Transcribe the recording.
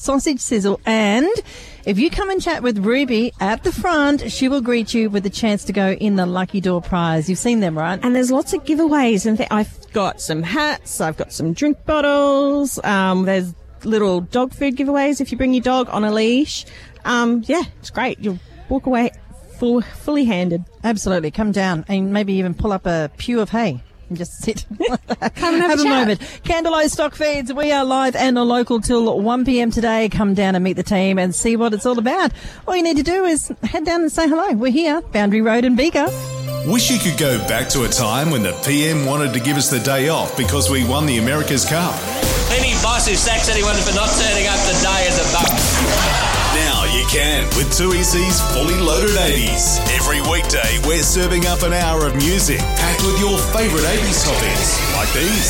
sausage sizzle, and if you come and chat with Ruby at the front, she will greet you with a chance to go in the Lucky Door prize. You've seen them, right? And there's lots of giveaways, and I've got some hats, I've got some drink bottles, there's little dog food giveaways if you bring your dog on a leash. Yeah, it's great. You'll walk away fully handed. Absolutely. Come down and maybe even pull up a pew of hay. And just sit. Come and have a moment. Candlelight Stock Feeds. We are live and local till 1 p.m. today. Come down and meet the team and see what it's all about. All you need to do is head down and say hello. We're here, Boundary Road in Beaker. Wish you could go back to a time when the PM wanted to give us the day off because we won the America's Cup. Any boss who sacks anyone for not turning up today is a bum. Now you can with 2EC's Fully Loaded 80s. Every weekday, we're serving up an hour of music packed with your favourite 80s topics like these.